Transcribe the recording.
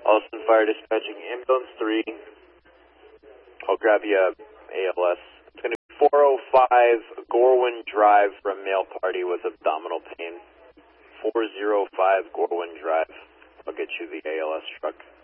Austin Fire Dispatching, Ambulance 3. I'll grab you a ALS. It's going to be 405 Gorwin Drive from male party with abdominal pain. 405 Gorwin Drive. I'll get you the ALS truck.